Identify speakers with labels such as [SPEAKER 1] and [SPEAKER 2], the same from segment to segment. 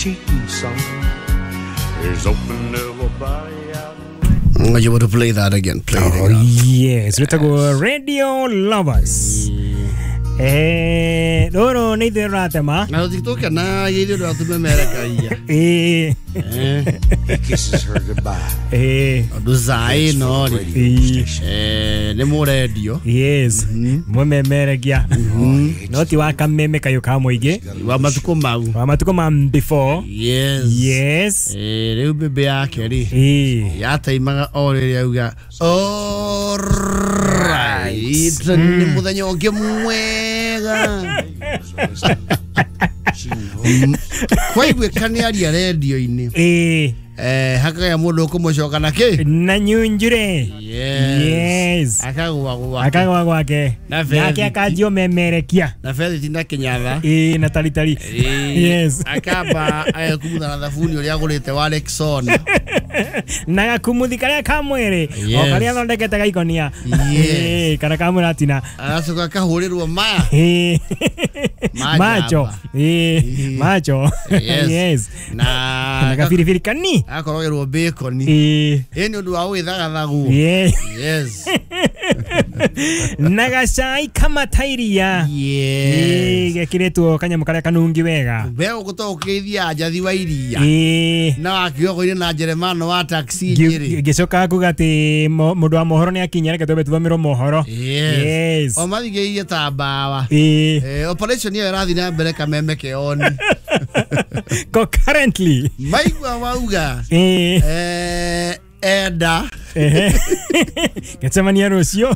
[SPEAKER 1] cheating song is open to everybody out.
[SPEAKER 2] You want to play that again? Play it
[SPEAKER 3] again. Yes, let's go Radio Lovers. Loro ni de ratema.
[SPEAKER 2] Na TikTok na yeye do atume America iya.
[SPEAKER 1] He kisses her goodbye.
[SPEAKER 2] Do zai no. Ne mo radio.
[SPEAKER 3] Yes. Mo America. No ti wa kameme kayo kamo ige.
[SPEAKER 2] Wa matuko mau.
[SPEAKER 3] Wa matuko mam before.
[SPEAKER 2] Yes.
[SPEAKER 3] Yes.
[SPEAKER 2] Leo bebe yake ri. Ya taimaga ore yauga. Alright. Ni muthenya onge mwega. Kwa hivyo kaniari ya radio ini. Haka ya mundu kumucoka naki
[SPEAKER 3] na nyunjure. Yes. Akagwa gwake nake akajio memerekia
[SPEAKER 2] na fethi tinda kinyatha
[SPEAKER 3] na talitali. Yes.
[SPEAKER 2] Akaba kumutha na thabuni uria agurite wa Rexon
[SPEAKER 3] na gakumuthi karia kamwere o karia thondekete gaikonia. Kana kamuratina
[SPEAKER 2] aracoka kahurirwo ma
[SPEAKER 3] macho. Macho. Yes.
[SPEAKER 2] Na
[SPEAKER 3] gafirifiri kani
[SPEAKER 2] akorogerwo bacon ni undu wa withagathagu. Yes.
[SPEAKER 3] Nagacai kama tairia.
[SPEAKER 2] Yes.
[SPEAKER 3] Gekiretwo kanyamu karia kanungi wega
[SPEAKER 2] beo gutokeithia njathi wa iria na akiogo-ini na Jeremano wa taxi njiri
[SPEAKER 3] gicoka kugati mundu wa mohoro ni akinya reke twebe tuthomero mohoro. Yes.
[SPEAKER 2] O mathigeirie ta mbawa. Operation iyo irathi na mbere kameme keoni
[SPEAKER 3] currently
[SPEAKER 2] maigua wauga enda
[SPEAKER 3] getsemania rucio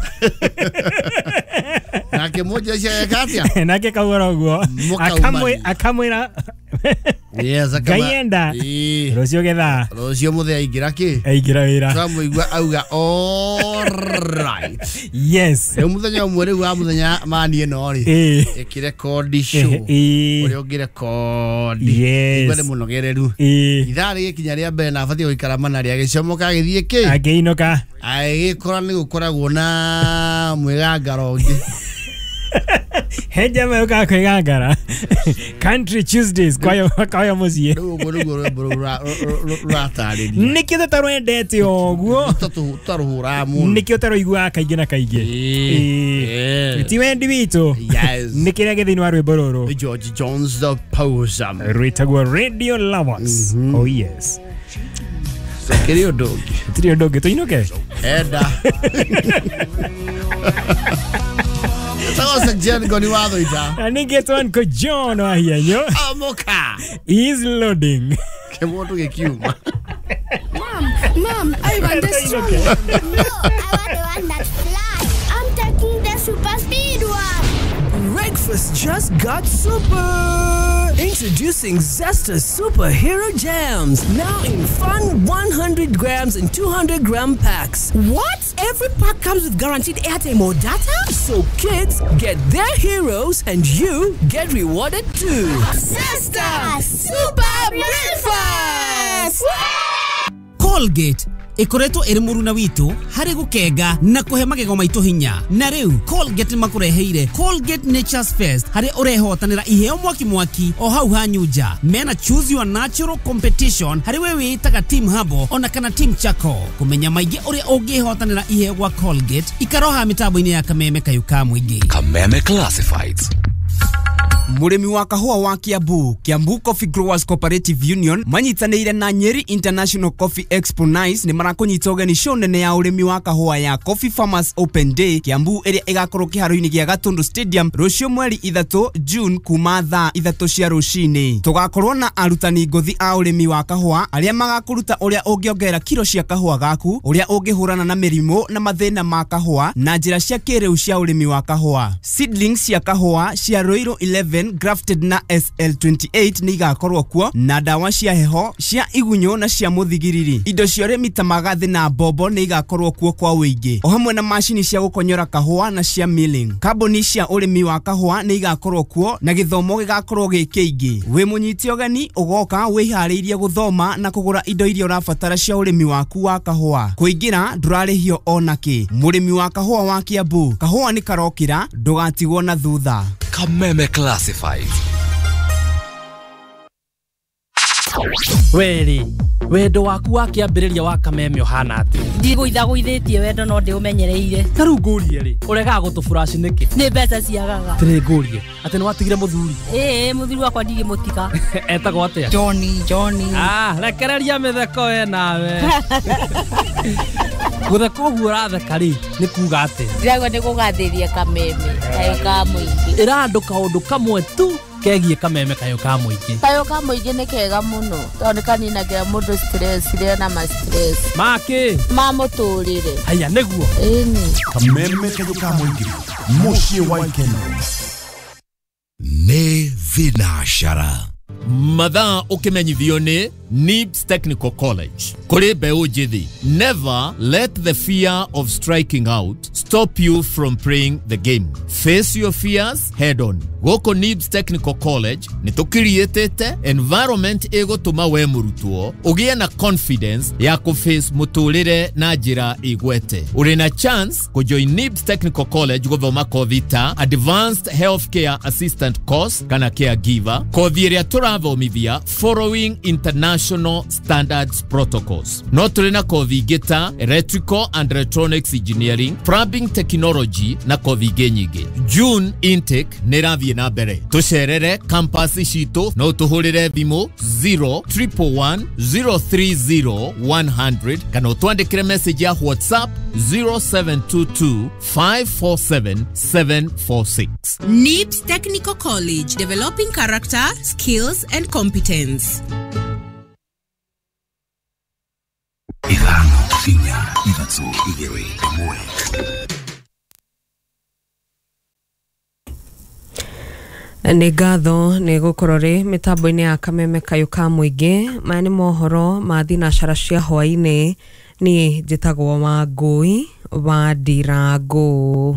[SPEAKER 2] nake moja cia katia
[SPEAKER 3] nake kagora uguo akamwira
[SPEAKER 2] yes
[SPEAKER 3] akama rucio getha
[SPEAKER 2] rucio muthe aingira ki
[SPEAKER 3] aingira wira
[SPEAKER 2] twamuigua auga alright.
[SPEAKER 3] Yes.
[SPEAKER 2] Muthenya umwe wa muthenya mani eno ri ikirekondi show uri ugirekondi ngwende muno gereru ithari gikinya ria mbere na abati guikara mana ria gicomoka githie ki
[SPEAKER 3] ageinoka
[SPEAKER 2] agikora ni gukoragwo na mwigangaro ngi
[SPEAKER 3] Heja me uka kwegangara Country Tuesdays kwayo muzie nikitho tarwendete oguo
[SPEAKER 2] taruhura mu
[SPEAKER 3] nikitho taroigua kaingi na kaingi ti wendi witu nikire githini wa rwimbo ruru
[SPEAKER 2] George Jones the Possum
[SPEAKER 3] rwitagwo Radio Lovers. Oh yes.
[SPEAKER 2] Sekerio dogi
[SPEAKER 3] tuinuke
[SPEAKER 2] enda Sasa Jen goni wado ita.
[SPEAKER 3] Ani get one ko John wa hiyo.
[SPEAKER 2] Amoka.
[SPEAKER 3] He's loading.
[SPEAKER 2] Kemoto gekiuma.
[SPEAKER 4] Mom, I want the strong one. No, I want the one that flies. I'm taking the super speed one.
[SPEAKER 5] Breakfast just got super. Introducing Zesta Superhero Jams. Now in fun 100 grams and 200 gram packs.
[SPEAKER 6] What? Every pack comes with guaranteed airtime or data?
[SPEAKER 5] So kids get their heroes and you get rewarded too.
[SPEAKER 4] Zesta Super Breakfast!
[SPEAKER 6] Colgate ikoretwo iri muruna witu hari gukega na kuhe magego maitu hinya na riu Colgate makureheire Colgate Nature's Fest hari urehotanira iheo mwaki o hau hanyuja mena choose your natural competition hari we witaga team habo ona kana team chako kumenya maigi uri ungihotanira iheo gwa Colgate ikaroha mitambo-ini ya Kameme kayuka mwingi
[SPEAKER 7] Kameme Classifieds.
[SPEAKER 6] Muremi wa kahua wa Kiambu Coffee Growers Cooperative Union manyitanĩire na Nyeri International Coffee Expo Nice ni marakunyita ũgeni show nene ya uremi wa kahua ya Coffee Farmers Open Day Kiambu ĩrĩa ĩgakorwo kĩharo-inĩ gĩa Gatundu Stadium rũciũ mweri 3 June kuma thaa 3 cia rũcinĩ. Tugakorwo na arutani ngothi a uremi wa kahua arĩa magakuruta ũrĩa ũngĩongerera kilo cia kahua gaku, ũrĩa ũngĩhũrana na mĩrimũ na mathĩna ma kahua na njĩra cia kĩrĩu cia uremi wa kahua. Seedlings cia kahua cia Roiro 11 grafted na SL28 ni igakorwo kuo na dawa cia heho cia igunyo na cia muthigiriri. Indo cia uremi ta magathi na bobo ni igakorwo kuo kwa wĩingĩ. O hamwe na mashini cia gukonyora kahua na cia milling. Kambuni cia uremi wa kahua ni igakorwo kuo na githomo gigakorwo gĩkĩingĩ. Wĩ mũnyiti ogani ugoka wĩharĩirie guthoma na kugura indo iria ũrabatara cia uremi waku wa kahua. Kũingĩra ndũrarĩhio onaki. Mũremi wa kahua wa Kiambu, kahua ni karokira, ndũgatigwo na thutha.
[SPEAKER 7] Kameme Classifieds.
[SPEAKER 8] Weri wendo waku wa kiambiriria wa kameme ohana ati
[SPEAKER 9] ndigũithaguithĩtie wendo no ndĩũmenyereire
[SPEAKER 8] tarungurie ri urega gutufurashi niki
[SPEAKER 9] nĩ mbeca ciagaga
[SPEAKER 8] tĩrĩngurie atĩ nĩ watigire mũthuri
[SPEAKER 9] mũthuri wakwa ndigĩmũtiga
[SPEAKER 8] etagwo atĩa
[SPEAKER 9] Johnny
[SPEAKER 8] rekereria mĩtheko we nawe gutheka ũguo ũratheka rĩ nĩ kuga atĩ
[SPEAKER 9] ndĩragwo nĩ gũgathĩria kameme kayo ka mũingĩ
[SPEAKER 8] ĩrandũ kaũndũ kamwe tu kegie kameme kayo ka mũingĩ
[SPEAKER 9] nĩ kega mũno tondũ kaninagira mũndũ stress rĩa na stress
[SPEAKER 8] maki
[SPEAKER 9] mamũtũrĩre
[SPEAKER 8] haya nĩguo
[SPEAKER 10] kameme kayo ka mũingĩ mũciĩ wa Ikeno nĩ vinashara
[SPEAKER 11] mathaa ukimenyithio ni NIBS Technical College kuri mbeũ njithi. Never let the fear of striking out stop you from playing the game. Face your fears head on. Goko NIBS Technical College ni tukirietete environment egotuma we murutwo ugie na confidence ya kuface muturire na njira igwete. Uri na chance kujoin NIBS Technical College guthoma kothi ta Advanced Healthcare Assistant course kana caregiver, kothi iria turathomithia following international standards protocols. No turi na kothi ingĩ Electrical and Electronics Engineering, Plumbing Technology na kothi ingĩ nyingĩ. June intake nĩrathiĩ na mbere. Tucerere campus citũ no tuhurire thimũ 011030100 kana utwandikire message ya WhatsApp 0722547746.
[SPEAKER 12] NIBS Technical College, developing character, skills and competence.
[SPEAKER 10] Ithano, inya, ithatũ, igĩrĩ, ĩmwe.
[SPEAKER 13] Nĩ ngatho nĩ gũkorore mitambo-inĩ ya kameme kayo ka mũingĩ. Maya nĩ mohoro ma thinacara cia hwainĩ. Niĩ njĩtagwo Wangũi wa Ndirangũ.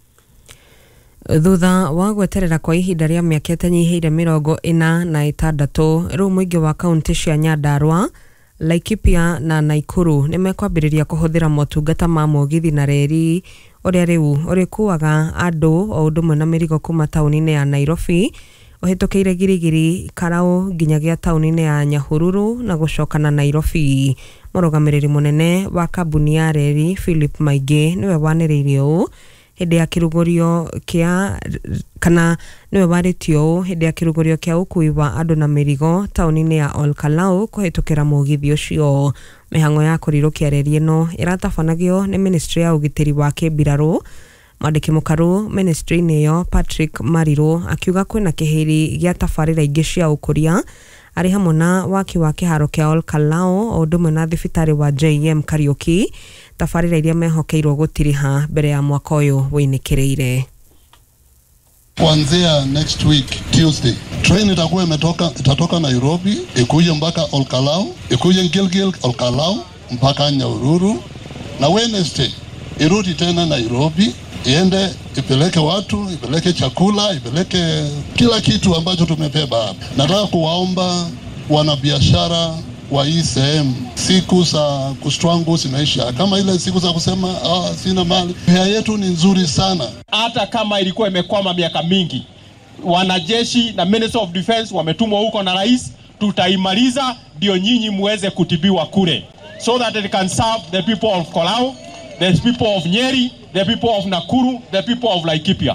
[SPEAKER 13] Thutha wa gweterera kwa ihinda rĩa mĩaka ĩtanyihiire 46, rĩu mũingĩ wa kaunti cia Nyandarua, Laikipia na Naikuru nimekwambĩrĩria kũhũthĩra motungata ma mũgithi na reri ũrĩa rĩu ũrĩkuaga andũ o ũndũ ũmwe na mĩrigo kuma taũni-inĩ ya Nairobi ũhĩtũkĩire Girigiri, Karau nginyagia taũni-inĩ ya Nyahururu na gũcoka na Nairobi. Mũrũgamĩrĩri mũnene wa kambuni ya reri Philip Maingĩ niwe wanĩrĩirie ũũ hĩndĩ ya kĩrugũrio kĩa kana niwe warĩtio hĩndĩ ya kĩrugũrio kĩa ũkui wa andũ na mĩrigo taũni-inĩ ya Olkalau kũhĩtũkĩra mũgithi ũcio. Mĩhang'o ya kũrirũkia reri ĩno ĩratabanagio nĩ Ministry ya ũgitĩri wa kĩmbirarũ. Mwandĩki mũkarũ ministry-inĩ ĩyo Patrick Marirũ akiuga kwĩna kĩhĩri gĩa tabarĩra ingĩ cia ũkũria arĩ hamwe na waki wa kĩharo kĩa Olkalau o ũndũ ũmwe na thibitarĩ wa JM Kariuki, tabarĩra iria mehokeirwo gũtiriha mbere ya mwaka ũyũ wĩnĩkĩrĩire.
[SPEAKER 14] Kuanzia next week Tuesday, train itatoka Nairobi ikuje mpaka Olkalau, ikuje Gilgil Olkalau mpaka Nyahururu, na Wednesday irudi tena Nairobi iende ipeleke watu, ipeleke chakula, ipeleke kila kitu ambacho tumebeba hapa. Nataka kuwaomba wanabiashara wa hii sehemu, siku za kustwangu zinaisha. Kama ile siku za kusema sina mali, hea yetu ni nzuri sana.
[SPEAKER 15] Hata kama ilikuwa imekwama miaka mingi, wanajeshi na Minister of Defense wametumwa huko na rais, tutaimaliza ndio nyinyi muweze kutibiwa kule, so that it can serve the people of Kolao, the people of Nyeri, the people of Nakuru, the people of Laikipia.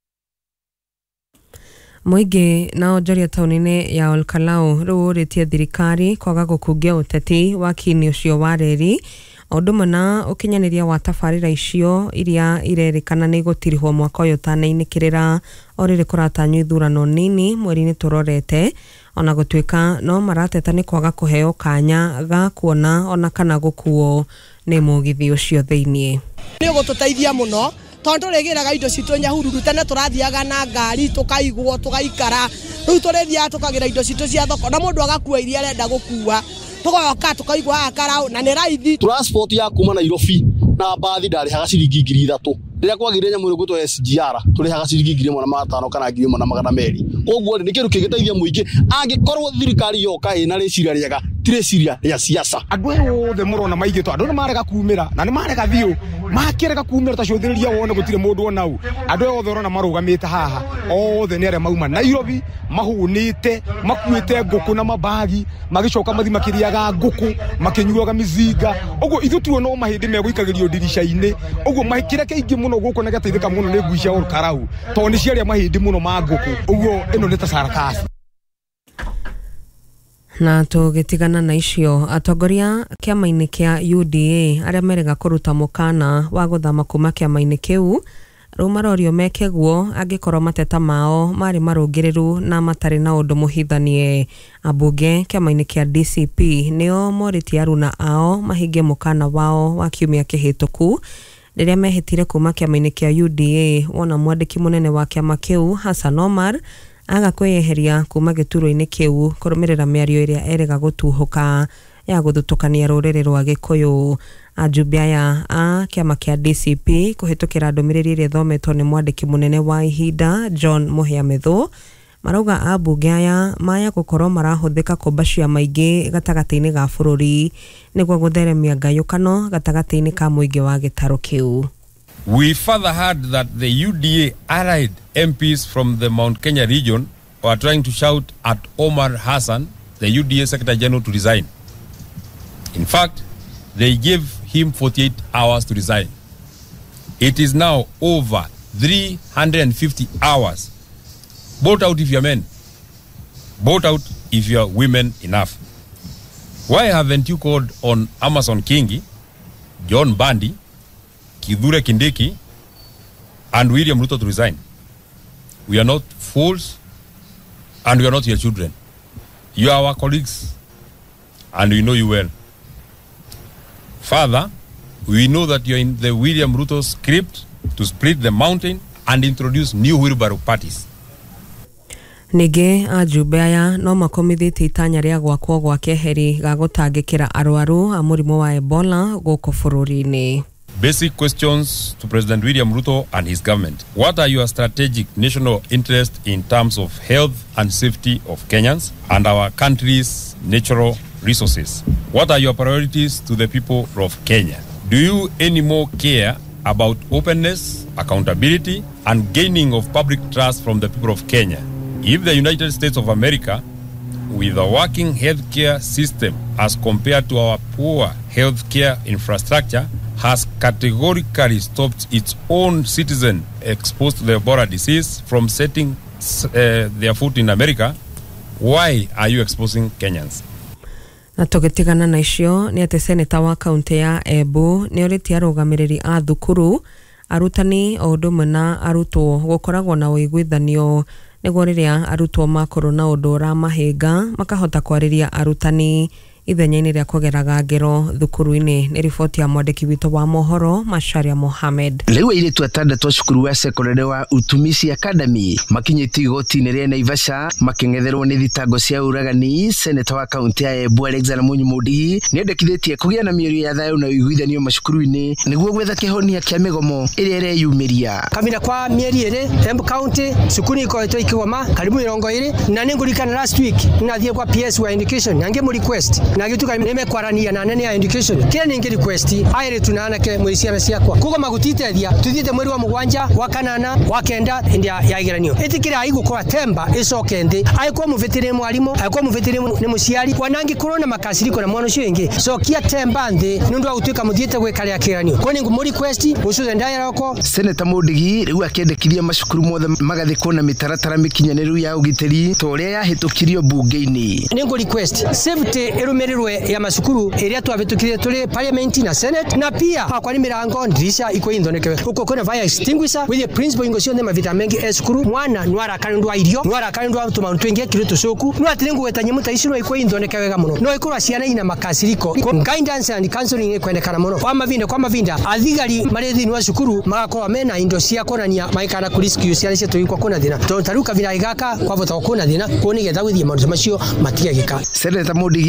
[SPEAKER 13] Mũingĩ na onjoria taũni-inĩ ya Olkalau rĩu ũrĩtie thirikari kwaga gũkungia ũteti wa kini ũcio wa reri o ũndũ ũmwe na ũkinyanĩria wa tabarĩra icio iria irerĩkana nĩ igũtirihwo mwaka ũyũ ũtanainĩkĩrĩra o rĩrĩ kũratanywo ithurano nini mweri-inĩ tũrorete, ona gũtuĩka no marateta nĩ kwaga kũheo kanya ga kuona ona kana gũkuo nĩ mũgithi ũcio thĩiniĩ.
[SPEAKER 16] Nĩ ũgũtũteithia mũno tondu regeraga indo citũ Nyahururu tene turathiaga na ngari tukaigwo tugaikara, riu turethiaga tukagira indo citũ cia thoko na mundu agakua iria arenda gukua, tugoka tukaigwa Karau na nĩ raithi. Transport ya kuma Nairobi na bathi ndarihaga ciringi 3,000 rĩrĩa kwagire nyamũ ĩrĩ gũtwo SGR tũrĩhaga ciringi 1,500 kana 1,200. Koguo nĩ kĩndũ kĩngĩteithia mũingĩ angĩkorwo thirikari yoka ĩna rĩciria rĩega
[SPEAKER 17] gutire ciria ya siasa andu othe murona maigito andu marega kumira na ni marega thiu makirega kumira ta ciothiriria wone gutire mundu onau andu othe rona marugamite haha othe ni are mauma Nairobi mahunite makuite nguku na mabagi magicoka mathi makiriaga nguku makinyuaga mizinga uguo ithutuo no mahindi meguikagirio dirisha-ini uguo mahikire kaingi muno guku na gateithika muno ni ngui cia Olkarau to ni ciaria mahindi muno ma nguku uguo ino ni ta sarakasi.
[SPEAKER 13] Na tugitigana na icio atongoria kiama-ini kia UDA aria merega kuruta mukana wa guthama kuma kiama-ini kiu rumarorio mekeguo angikorwo mateta mao mari marungiriru na matari na undu muhithanie. Abunge kiama-ini kia DCP nio moriti aruna ao mahinge mukana wao wa kiumia kihituku riria mehitire kuma kiama-ini kia UDA wona mwandiki munene wa kiama kiu Hassan Omar aga kweyeheria kuma gituro-ini kiu kurumirira miario iria erega gutuhuka ya guthutukania ruriri rwa Gikuyu. Ajumbe aya a kiama kia DCP kuhitukira ndumiriri iria thometwo ni mwandiki munene wa ihinda John Muhiamethu marauga abunge aya maya gukorwo marahuthika kumbashia maingi gatagati-ini ga bururi niguo gutheremia ngayukano gatagati-ini ka muingi wa gitaro kiu.
[SPEAKER 18] We further heard that the UDA allied MPs from the Mount Kenya region were trying to shout at Omar Hassan, the UDA Secretary General, to resign. In fact, they gave him 48 hours to resign. It is now over 350 hours. Vote out if you're men. Vote out if you're women enough. Why haven't you called on Amason Kingi, John Bandi, Kithure Kindiki, and William Ruto to resign? We are not fools, and we are not your children. You are our colleagues, and we know you well. Further, we know that you are in the William Ruto script to split the mountain and introduce new wheelbarrow parties.
[SPEAKER 13] Nige ajumbe aya no makomithite itanya ria gwakwo gwa keheri ga gutangikira arwaru a murimu wa Ebola guko bururi-ini.
[SPEAKER 18] Basic questions to President William Ruto and his government. What are your strategic national interests in terms of health and safety of Kenyans and our country's natural resources? What are your priorities to the people of Kenya? Do you any more care about openness, accountability, and gaining of public trust from the people of Kenya? If the United States of America, with a working healthcare system as compared to our poor healthcare infrastructure, has categorically stopped its own citizens exposed to the Ebola disease from setting their foot in America, why are you exposing Kenyans?
[SPEAKER 13] Na tugitigana na icio ni ati seneta wa kaunti ya Embu ni oriti arugamiriri a thukuru arutani o ndumwe na arutwo gukoragwo na uiguithanio niguo riria arutwo makorwo na undu uramahinga makahota kwariria arutani ithenya-ini ria kugeraga ngero thukuru-ini. Ni riboti ya mwandiki witu wa mohoro Macharia Mohamed.
[SPEAKER 19] Leo iritu atandatu cukuru wa secondary wa Utumisi Academy makinyiti igoti-ini ria Naivasha making'etherwo ni thitango cia uragani. Seneta wa kaunti ya Embu Alexander Munyumudi ni endekithitie kugia na mĩario ya thayu na uiguithanio macukuru-ini niguo gwetha kihonia kia migomo iria ireyumiria.
[SPEAKER 20] Kamira kwa mieri iri Embu County cukuru ikoetwo ikigoma karibu 20 na ningurikana last week nathie kwa PS wa education nange mu request na gituka nimekwarania na nene ya education kile ninge request aire tunanake mwisia mesiakwa kuko magutithethia tuthite mweri wa mugwanja wa kanana wa kenda india ya igeranio itikira aigukora temba icoke ndi aiko muvitire mwalimu aiko muvitire ni muciari wanangi corona makasiriko na mwana ucio ingi cokia temba ndi nundu agutuika muthite gwikaria kigeranio koni ngumu request ucuze ndaya roko.
[SPEAKER 19] Seneta Mudigi riu akendekithia macukuru mothe magathikwo na mitaratara mikinyaniru ya ugiteri to uria yahitukirio bunge-ini.
[SPEAKER 20] Ningo request safety irumirirwe ya masukuru iria twavitukire tuli parliament na senate na pia kwa mirango ndirisha iko indhonekewe uko kuna fire extinguisher with the principal ingosio ndema vita mengi esukuru mwana nwara kanindwa irio nwara kanindwa tuma twinge kiruto soku no atiringu wetanye mutaishiro iko indhonekewe ga muno no ikura ciana ina makasiriko guidance and counseling kwendekana muno kwa mavinda athigari marethi nwa sukuru magakora mena indo cia konania maikana kuriski ciana cia tuikwa kuna thina to taruka vira igaka kwa vota kuna thina koni getha withie maundu macio matia gika.
[SPEAKER 19] Seneta Mudigi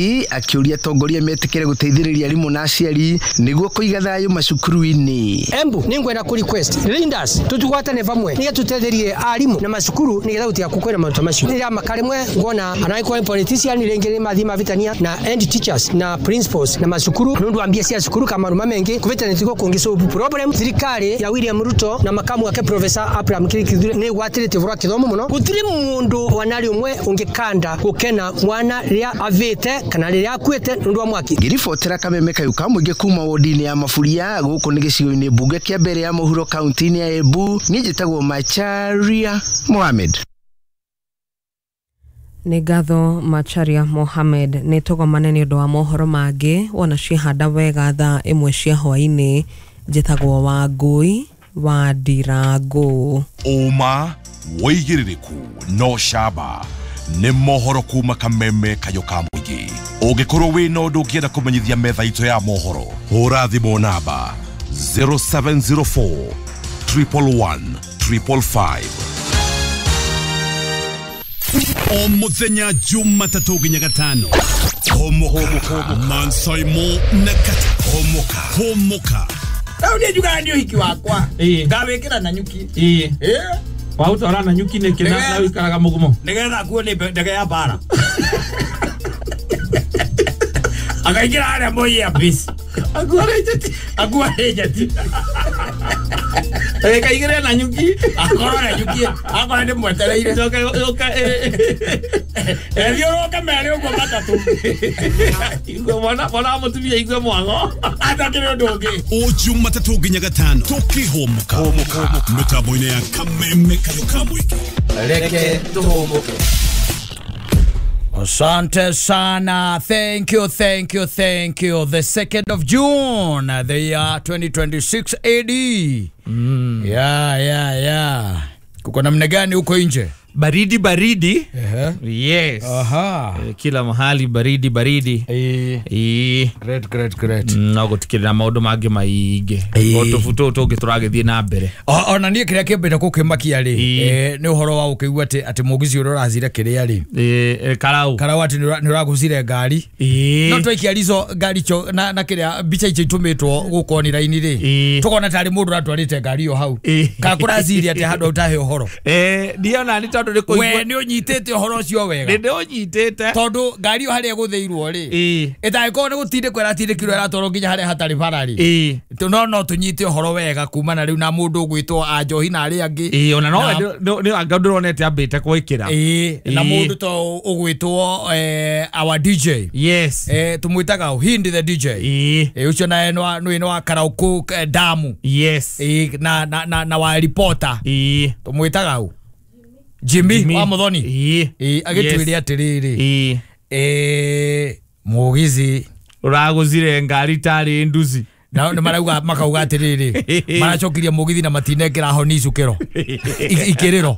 [SPEAKER 19] akiuria tongoria metikire guteithiriria arimu na aciari niguo kuiga thayu macukuru-ini.
[SPEAKER 20] Embu ningwenda ku request leaders tutugwatane vamwe niga tutetherie arimu na macukuru nigetha utia kukwira maundu macio nira makarimwe ngona anaikuwa politician rengere mathima vitania na end teachers na principals na macukuru nundu ambia cia cukuru kama ruma mengi kuvitana tiko kungisobu problem thirikari ya William Ruto na makamu wake Professor Abraham Kirikithire ni gwatirite vura kithomo muno gutiri mundu wanari umwe ungikanda gukena mwana ria avite kana ria akwete nundu wa mwaki.
[SPEAKER 19] Ngiribotera Kameme Kayuka muingi kuma wodini ya Mafuria guku ni gicigo-ini bunge kia mbere ya Muhuro kaunti-ini ya Embu ni njitagwo Macharia Mohamed.
[SPEAKER 13] Nĩ ngatho Macharia Mohamed nĩ tũgomane nĩ ũndũ wa mohoro mangĩ wona cihanda wega thaa ĩmwe cia hwaĩ-inĩ njĩtagwo Wangui wa Ndirangu.
[SPEAKER 10] Uma woigĩrĩrĩku no camba nĩ mohoro kuma Kameme Kayuka muingi. Ũngĩkorwo wĩna ũndũ ũngĩenda kũmenyithia metha itũ ya mohoro hũra thimũ namba 0704 111 555.
[SPEAKER 21] O muthenya Jumatatu nginya Gatano homoka Mansoimo na Kata homoka
[SPEAKER 22] Tau ni juga ndio hiki wakwa ngawekera na nyuki
[SPEAKER 23] wautora na nyuki ne kina na wikaraga mugumo
[SPEAKER 22] nigetha kuone ndege ya bara akaingira aria moyi ya bis agwarejeti kaigire na nyuki akora ndi mwetereire yoka roka mere ugo matatu ingo mwana mutumia igwe mwango atakire ndonge
[SPEAKER 21] o Jumatatu nginya Gatano tukihomoka mitambo-ini ya Kameme Kayuka muingi
[SPEAKER 22] reke tuhomoke. Asante sana. Thank you. The 2nd of June, the year 2026 AD. Yeah. Kuko namna gani huko nje?
[SPEAKER 23] Baridi. Yes. Kila mahali baridi.
[SPEAKER 22] Great.
[SPEAKER 23] Nago tikira maundu mangi maige. Otofuto toge turagethie na mbere.
[SPEAKER 22] Ona nie kiria kimbete kukimakia ri. Ni uhoro wa ukigwa ati mugizi uroracira kiria ri. Karau ati ni uraguzire ngari. No twikia rizo ngari cho na kiria bicha ichi tumitwo gukoni raini ri. Tukona tari mundu ratwarite ngari yo hau. Ka kuraziria ati handu utahe uhoro.
[SPEAKER 23] Ndiona ni
[SPEAKER 22] we ni unyitete uhoro cio wega
[SPEAKER 23] ndi unyitete
[SPEAKER 22] tondu ngari haria gutheirwo ri itaiko ni gutinde kwera tinde kiro ratoro nginya haria hatari barari no tunyite uhoro wega kuma na riu na mundu gwitwo Anjohi na ari angi
[SPEAKER 23] ona no ni angaduronete ambite kwikira
[SPEAKER 22] na mundu to ugwitwo our DJ
[SPEAKER 23] yes
[SPEAKER 22] tumwitaga Hindi the DJ ucio na no wa karaoke damu
[SPEAKER 23] yes
[SPEAKER 22] na wa reporter tumwitaga Jimmy wa Muthoni agitwiria atiriri mugizi
[SPEAKER 23] uraguzire ngari tari nduzi
[SPEAKER 22] na marauga makauga atiriri maracokiria mugithi na matinekera honi icukiro ikiriro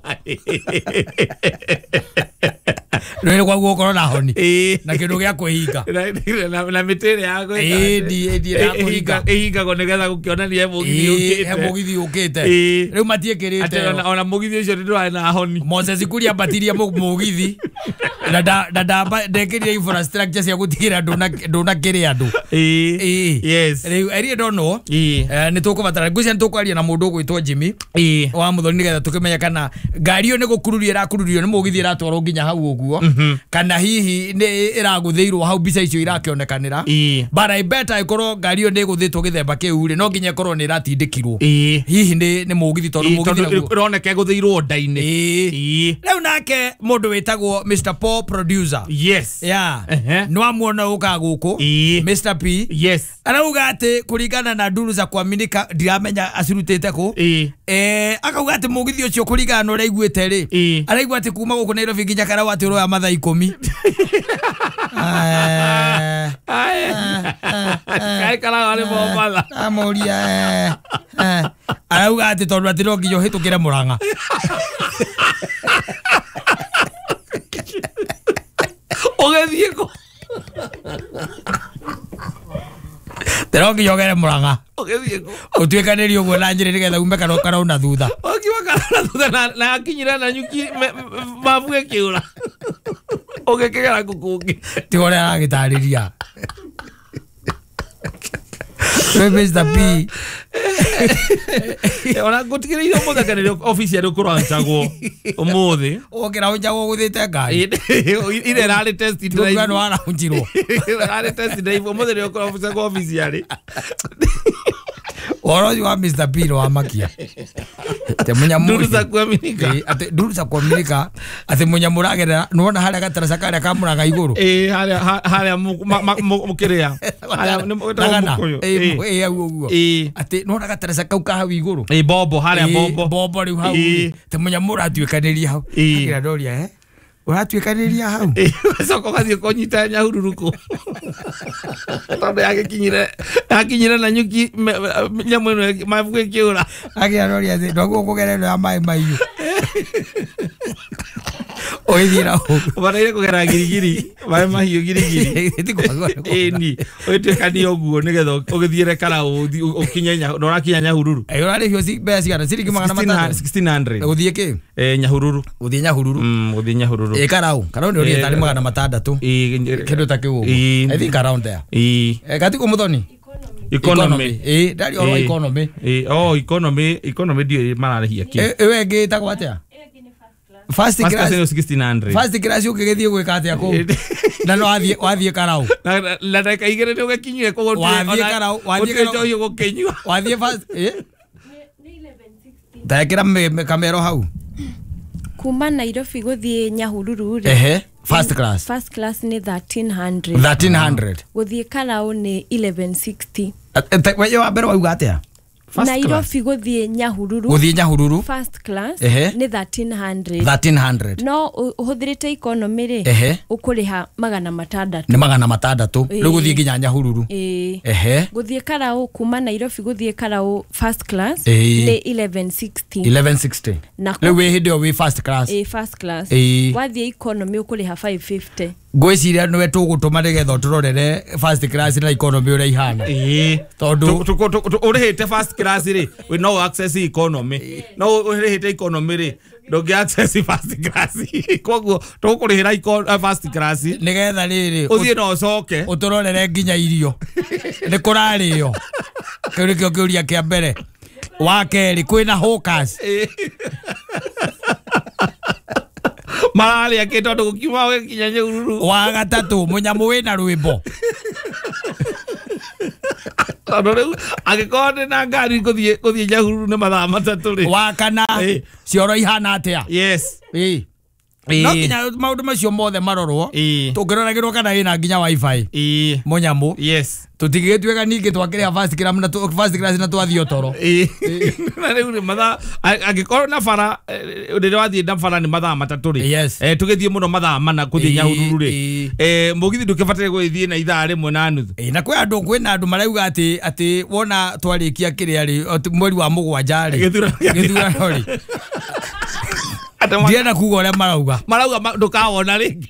[SPEAKER 22] Ndio kwa gukoro na honi na kindu gia kuhinga
[SPEAKER 23] na mitire yago
[SPEAKER 22] di ya kuhinga
[SPEAKER 23] ihinga go nigetha gukionania
[SPEAKER 22] mugithi ukite riu matiekirite
[SPEAKER 23] ona mugithi ucio ndio na honi
[SPEAKER 22] Moses kuria batiria mugithi na ndamba ndekiria infrastructure cia gutigira nduna kiria andu
[SPEAKER 23] yes
[SPEAKER 22] riu eri ndono ni tukubatara ngucia ntukwaria na mundu gwitwo Jimmy wa Muthoni nigetha tukimenya kana ngari yo ni gukururio irakururio ni mugithi iratwarwo nginya hau uguo kana hihi ni iragutheirwo hau bica icio irakionekanira bara ibeta ikorwo ngari yo ni guthitwo githemba kiu ri no nginya ikorwo ni iratindikirwo hihi ni mugithi tondu mugithi
[SPEAKER 23] ironeka gutheirwo ndaini
[SPEAKER 22] riu nake mundu witagwo Mr Paul Producer
[SPEAKER 23] yes
[SPEAKER 22] no amuona uka guku Mr P
[SPEAKER 23] yes
[SPEAKER 22] arauga ati kuringana na nduru za kuaminika ndiramenya acirutite ku akauga ati mugithi ucio kuringana no raiguite ri araigua ati kuma guku Nairobi nginya Karau ati roya mathaa 10
[SPEAKER 23] kai Karau ari bomala
[SPEAKER 22] amoria arauga ati tondu ati ro nginya hitukire Murang'a
[SPEAKER 23] ogethie ko
[SPEAKER 22] Terogi yogere Murang'a
[SPEAKER 23] ogethie ko
[SPEAKER 22] utwekanirio gwe na njire nigetha ume Karau na thutha
[SPEAKER 23] okiwa Karau na thutha na akinyira na nyuki mabuge kiura Ugekegera kukungi.
[SPEAKER 22] Ti ore agitariria. Mr. P.
[SPEAKER 23] Ona gutigiririo muthakanire office ya rukurantagwo umuthi.
[SPEAKER 22] Okira unjago guthite ngari.
[SPEAKER 23] Ire rally test drive.
[SPEAKER 22] Ndugano ara unjirwo.
[SPEAKER 23] Rally test drive umuthi ri office yari.
[SPEAKER 22] Oro wa Mr. P wa makia. Te munyamuri.
[SPEAKER 23] Durusa kuaminika.
[SPEAKER 22] Ate durusa kuaminika. Ate munyamuragerera nuona haria gatarasa karia kamuraga iguru.
[SPEAKER 23] Haria mukiria. Haria
[SPEAKER 22] ni uguo. Ate nuona gatarasa kau ka hau iguru.
[SPEAKER 23] Bobo haria bobo.
[SPEAKER 22] Bobo riu hau. Te munyamura atuikaniria hau. Akira doria uratuikaniria hau.
[SPEAKER 23] Soko gathie konyita nyahururuku. Tondu yakinyire na nyuki nyamu ino mavuge kiura.
[SPEAKER 22] Akira doria ndogo kugerera ya mai mayu. Oithira ho.
[SPEAKER 23] Baraire kugera girigiri, mai mahiu girigiri. Ni, oituikani oguo nigetha ugithiire kara ukinyenya ndorakinya nyahururu.
[SPEAKER 22] Urari hio si bea sigana siriki magana matano
[SPEAKER 23] 1600.
[SPEAKER 22] Uthie ki?
[SPEAKER 23] Nyahururu.
[SPEAKER 22] Uthie nyahururu.
[SPEAKER 23] Uthie nyahururu.
[SPEAKER 22] Karau ndio ri tari magana matandatu. Kindu ta kiu. I think around there. Gati ku muthoni.
[SPEAKER 23] Economy.
[SPEAKER 22] Dari oro economy.
[SPEAKER 23] Economy dio mararihia ki.
[SPEAKER 22] Ewe ngita kwatia? First class
[SPEAKER 23] 1600.
[SPEAKER 22] First class ukigethie gwika atia ku. Na no wathie karau.
[SPEAKER 23] Na ndaka igere ndio gekinyire ko gotu.
[SPEAKER 22] Wathie karau, wathie first Ndakira kamero hau.
[SPEAKER 4] Kuma Nairobi guthie Nyahururu ri.
[SPEAKER 22] First class.
[SPEAKER 4] First class ni 1300.
[SPEAKER 22] 1300.
[SPEAKER 4] Guthie karau ni 1160.
[SPEAKER 22] Wewe wa mbere wauga atia?
[SPEAKER 4] Nairobi guthie Nyahururu.
[SPEAKER 22] Guthie Nyahururu.
[SPEAKER 4] First class ni 1300.
[SPEAKER 22] 1300.
[SPEAKER 4] No uhuthirite economy ri ukuriha magana matandatu.
[SPEAKER 22] Ni magana matandatu. Riu guthie nginya Nyahururu. Guthie
[SPEAKER 4] karau kuma Nairobi guthie karau first class ni 1160.
[SPEAKER 22] 1160. Riu we hindi we first class.
[SPEAKER 4] First class. Wathie economy ukuriha 550.
[SPEAKER 22] Gwiciria nwe tugutuma nigetha turorere first class na economy uri ihana. Tondu
[SPEAKER 23] urihite first class ri we no access economy. No urihite economy ri ndogi access first class. Koguo tukurihira first class
[SPEAKER 22] nigetha riri
[SPEAKER 23] uthie no coke
[SPEAKER 22] uturorere nginya irio. Ni kurario. Kiuri kio kiuria kia mbere. Wa keri kwina hawkers. Marali akitondu gukiuma we kinya Nyahururu. Wa gatatu munyamu wina rwimbo.
[SPEAKER 23] Agikone na ngari kuthie Nyahururu ni mathaa matatu ri.
[SPEAKER 22] Wa kana cioro ihana atia?
[SPEAKER 23] Yes.
[SPEAKER 22] No kinya maundu macio mothe marorwo. Tungiroragirwo kana ina nginya wifi. Munyamu.
[SPEAKER 23] Yes.
[SPEAKER 22] Tutigitwega ningi twakiriha first class na twathio toro.
[SPEAKER 23] Na riu mathaa agikorwo na bara uri wathie na bara ni mathaa matatu ri. Tugithie muno mathaa mana kuthie Nyahururu ri. Mugithi ndukibatire gwithie na ithaa rimwe na nuthu. Na kwina andu marauga ati wona twarikia kiria ri mweri wa mugwanja ri. Githurano ri. Ndiena kuga uria marauga ndukawona ringi.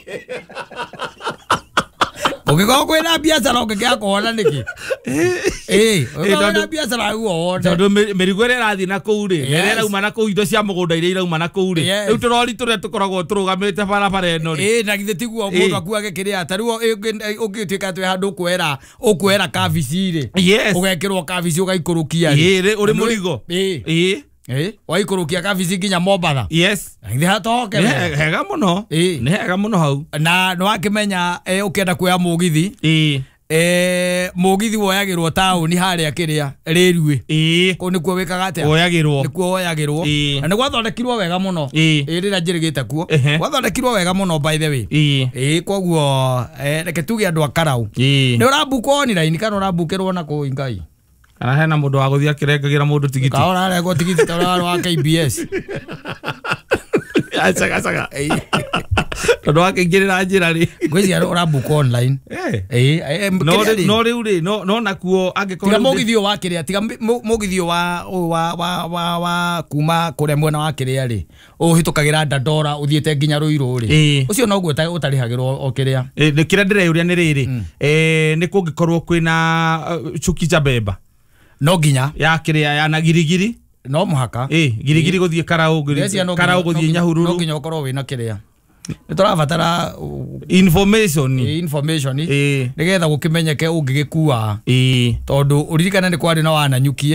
[SPEAKER 23] Ukigo kwina biacara ukigia kuona niki. Tondu biacara uone. Tondu mirigo ira rathi na kuu ri. Ira uma na kuu indo cia mugunda ira irauma na kuu ri. Riu turori turia tukoragwo turugamite barabara eno ri. Na githe tiguo mundu akuage kiria tariu ungituika twe handu ukwera kabici ri. Ugekirwo kabici ugaikurukia ri. Uri murigo. Waikurukia kabici nginya Mombatha. Yes. Ngithi hatoke. Hega muno. Ni hega muno hau. Na no akimenya ukienda kuya mugithi. Mugithi woyagirwo tauni haria kiria railway. Ko nikuo wikaga atia? Woyagirwo. Nikuo woyagirwo. Na ni gwathondekirwo wega muno. Rira njirigite kuo. Gwathondekirwo wega muno by the way. Koguo reke tuge andu akarau. Ni urabuko online kana urabukirwo na ku Ngai? Kana hena mundu wa guthia kirengagira mundu tigiti. Kaora arego tigiti ta wa KBS. Acaga. Tondu akingirira njira ri. Gweci urabuko online. No riu ri no nakuo angikorwo. Tiga mugithio wa kiria tiga mugithio wa kuma kuria mwena wa kiria ri. Uhitukagira Dandora uthiete nginya Ruiru ri. Ucio no guo utarihagirwo o kiria. Ni kiria ndireuria ni riri. Ni kungikorwo kwina Chuki Beba. No ginya ya kiria ya na girigiri no muhaka girigiri guthie karau guthie Nyahururu no ginya ukorwo wina kiria
[SPEAKER 22] turabatara
[SPEAKER 23] information
[SPEAKER 22] nigetha gukimenyeke ungigikua tondu uririkana ni kwari na wananyukie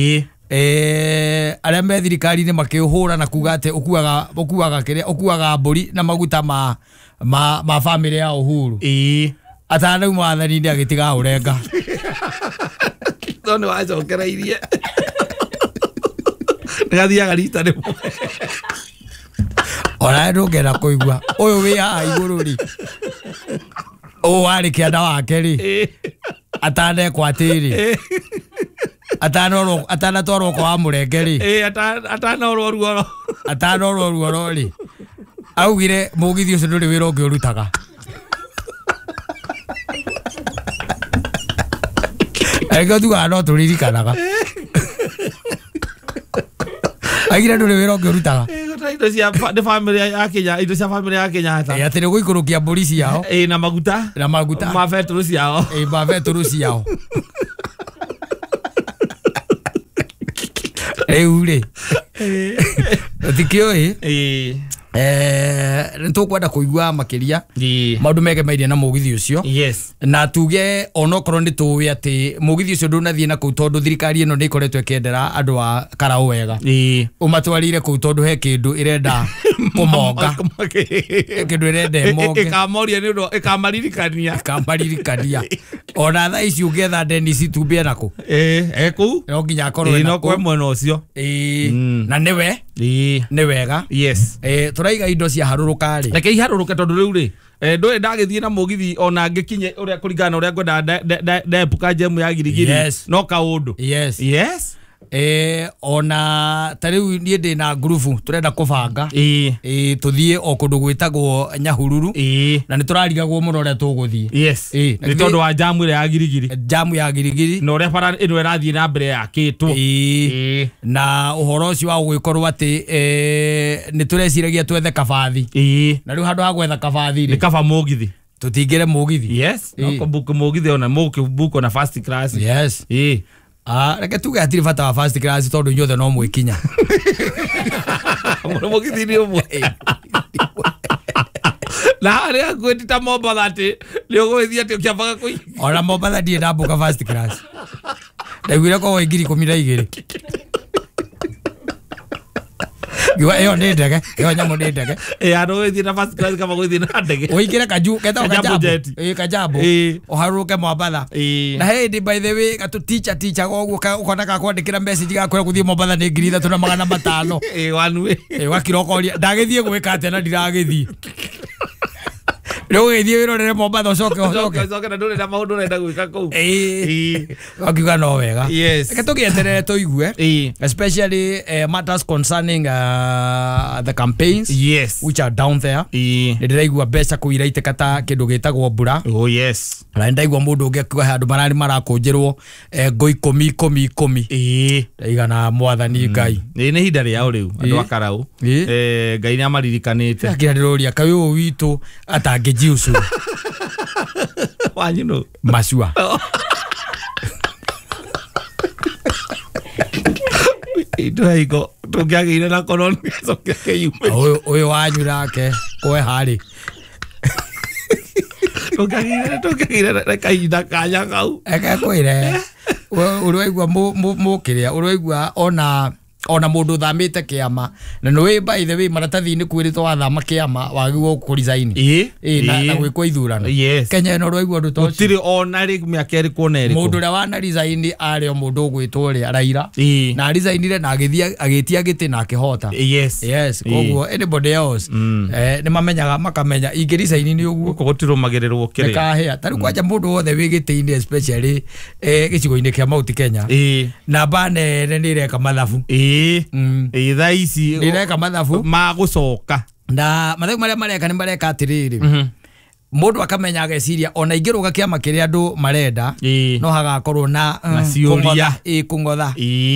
[SPEAKER 22] aria me thirikari-inĩ makĩhũra na kuga atĩ ũkuaga mbũri na maguta ma bamĩrĩ ya Uhuru atanauma wathani-inĩ agĩtiga ũrenga
[SPEAKER 23] nĩ wacokereirie nĩgathiaga rita rĩmwe
[SPEAKER 22] ona ndũngĩenda kũigua ũyũ wĩ haha igũrũ rĩ ũũ warĩ kĩanda wake rĩ atanekwo atĩrĩ atanatwarwo kwa mũrenge rĩ
[SPEAKER 23] atanorwo
[SPEAKER 22] ruoro rĩ augire mũgithi ũcio ndũrĩ wĩra ũngĩ ũrutaga Ego tu ano tũririkanaga agira ndũrĩ wĩra ũngĩ ũrutaga
[SPEAKER 23] indo cia family ya Kenya Kenyatta
[SPEAKER 22] atĩ nĩ gũikũrũkia mbũri ciao
[SPEAKER 23] na maguta mabetũrũ ciao
[SPEAKER 22] mabetũrũ ciao rĩu rĩ tikĩũĩ nĩtũkwenda kũigua makĩria maũndũ megemairie na mũgithi ũcio na tuge onokorwo nĩ tũĩ atĩ mũgithi ũcio ndũnathiĩ na kũu tondũ thirikari ĩno nĩ ĩkoretwo ĩkĩendera andũ a Karaũ wega ũmatwarire kũu tondũ he kĩndũ ĩrenda kũmonga kĩndũ ĩrenda ĩmonge
[SPEAKER 23] ĩkamoria nĩ ũndũ ĩkamaririkania
[SPEAKER 22] ona thaa ici ũgetha Dennis Tumbia nakũ
[SPEAKER 23] kũu
[SPEAKER 22] no nginya akorwo
[SPEAKER 23] nakũ mwena ũcio
[SPEAKER 22] na nĩwe nĩ wega turaiga indo cia harũrũka rĩ
[SPEAKER 23] reke iharũrũke tondũ rĩu rĩ ndũĩ ndagĩthiĩ na mũgithi ona ngĩkinye ũrĩa kũringana ũrĩa ngwenda ndepuka njemu ya girigiri no kaũndũ
[SPEAKER 22] ona tariu niĩ ndĩ na ngurubu turenda kũbanga tuthiĩ o kũndũ gwĩtagwo Nyahururu na nĩ tũrarigagwo mũno ũrĩa tũgũthiĩ
[SPEAKER 23] nĩ tondũ wa jamu ĩrĩa
[SPEAKER 22] ya girigiri
[SPEAKER 23] na ũrĩa bara ĩno ĩrathiĩ na mbere yakĩtwo
[SPEAKER 22] na ũhoro ũcio wa gũgĩkorwo atĩ nĩ tũreciragia twethe kabathi na rĩu handũ ha gwetha kabathi
[SPEAKER 23] nĩ kaba mũgithi
[SPEAKER 22] tũtingĩre mũgithi
[SPEAKER 23] no book mũgithi ona book ona first class
[SPEAKER 22] reke tuge hatirĩ bata wa first class tondũ inyuothe no mwĩkinya
[SPEAKER 23] mũgithi nĩ ũmwe na harĩa ngwĩtita Mombatha atĩ nĩ ũgũgĩthiĩ atĩ ũkĩambaga kũi
[SPEAKER 22] ona Mombatha ndirĩ ndambũka first class ndaiguire korwo ngiri 12 Gwa eo nĩ ndege eo nyamũ nĩ ndege
[SPEAKER 23] andũ gũthiĩ na first class kama gũthiĩ na ndege
[SPEAKER 22] ũingĩre ketho kajambo ũharũrũke Mombatha na hĩndĩ by the way gatũ teacher goguo ũkona gakwandĩkĩra message gakwĩra gũthiĩ Mombatha nĩ 3,500
[SPEAKER 23] one way
[SPEAKER 22] wakirokoria ndagĩthiĩ gwĩka atĩ na ndiragĩthiĩ rĩu gĩthiĩ wĩrorere Mombatha ũcoke
[SPEAKER 23] na ndũrĩ na maũndũ ũrenda gwĩka kũu
[SPEAKER 22] wakiuga no wega reke tũgĩeterere tũigue especially matters concerning the campaigns which are down there nĩ ndĩraigua mbeca kũu iraitĩka ta kĩndũ gĩtagwo mbura na ndaigua mũndũ ũngĩ akiuga he andũ mararĩ marakũnjĩrwo ngũ 10 ndaigana mwathani Ngai
[SPEAKER 23] nĩ ihinda rĩao rĩu andũ a Karaũ Ngai nĩ amaririkanĩte
[SPEAKER 22] akĩra ndĩroria kaĩ ũyũ witũ atangĩ jiusu
[SPEAKER 23] wanyino
[SPEAKER 22] masua
[SPEAKER 23] ito tũngĩagĩire na koroni acoke akĩyume
[SPEAKER 22] ũyũ wanyu nake kwe harĩ
[SPEAKER 23] tũngĩagĩire kahinda kanya kau
[SPEAKER 22] eke kwĩre ũrwaigua mũkĩrĩa ũrwaigua ona mũndũ thamĩte kĩama na nĩ by the way maratathi-inĩ kwĩrĩtwo wathama kĩama wagĩrĩirwo kũresign na gwĩkwo ithurano Kenya ĩno ũrwaigua ũndũ ta ũcio
[SPEAKER 23] gũtirĩ ona rĩ mĩaka ĩrĩkũ na ĩrĩkũ
[SPEAKER 22] mũndũ ũrĩa wana resign arĩ o mũndũ ũgwĩtwo ũrĩa Raila na resignire na agĩtia gĩtĩ na akĩhota koguo anybody else nĩ mamenyaga makamenya ingĩ resign nĩ ũguo
[SPEAKER 23] gũtirũmagĩrĩrwo kĩrĩa
[SPEAKER 22] kahĩa tarĩ kwanja mũndũ wothe wĩ gĩtĩ-inĩ especially gĩcigo-inĩ kĩa Mount Kenya namba nene nĩ ireka mathabu
[SPEAKER 23] thaa ici
[SPEAKER 22] nĩreka mathabu
[SPEAKER 23] ma gũcoka
[SPEAKER 22] na mathabu marĩa mareka nĩ mareka atĩrĩrĩ mũndũ akamenya ageciria ona ingĩrũga kĩama kĩrĩa andũ marenda no hagakorwo na
[SPEAKER 23] ciũria
[SPEAKER 22] kũng'otha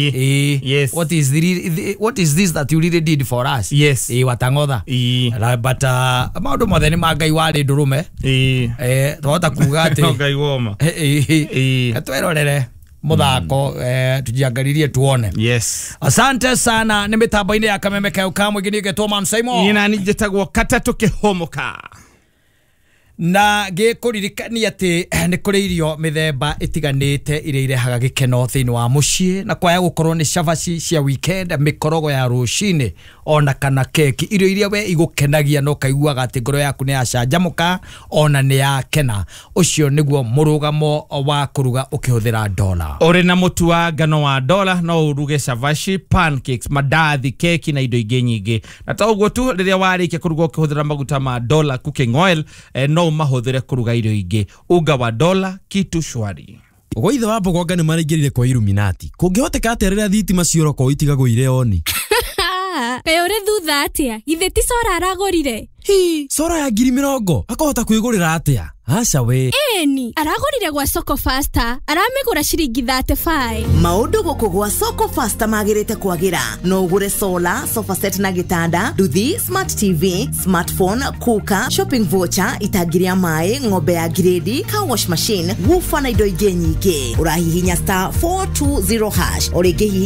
[SPEAKER 22] what is this that you really did for us watang'otha but maũndũ mothe nĩ ma Ngai warĩ ndũrũme twahota kuga atĩ
[SPEAKER 23] Ngai woma
[SPEAKER 22] twĩrorere muthako tujiangalirie tuone.
[SPEAKER 23] Yes.
[SPEAKER 22] Asante sana ni mitambo-ini ya Kameme Kayuka mwingine getwo Man Simon.
[SPEAKER 23] Nina nijitagwo Katatu Kihomoka.
[SPEAKER 22] Na gikuririkania ati ni kuri irio mithemba itiganite iria irehaga gikeno thiini wa mucii na kwaya gukorwo ni cabaci cia weekend mikorogo ya rucini ona kana keki irio iria we igukenagia no kaiguaga ati ngoro yaku ni yacanjamuka ona ni yakena ucio niguo murugamo wa kuruga ukihuthira dola.
[SPEAKER 23] Uri na mutu wa ngano wa dola no uruge cabaci, pancakes, mandathi, keki na indo ingi nyingi. Na ta uguo tu riria warikia kuruga ukihuthira maguta ma dola cooking oil no mahuthire kuruga irio ingi. Unga wa dola kitu shwari.
[SPEAKER 1] Ugoithe wa Bogonga ni maraingirire kwa Illuminati. Kungihoteka atia riria thitima cioroko itigagwire oni.
[SPEAKER 4] Uri thutha atia githe ti sora aragorire.
[SPEAKER 1] Hi, sora ya 20,000 akahota kwigurira atia? Aca we.
[SPEAKER 4] Eni aragorire gwa Soko Faster, aramigura ciringi 35.
[SPEAKER 2] Maundu guku gwa Soko Faster magirite kwagira. No ugure solar, sofa set na gitanda, nduthi, smart TV, smartphone, kuka, shopping voucher, itagiria mai, ng'ombe ya grade, car wash machine, woofer na indo ingi nyingi. Urahihinya *420# oringi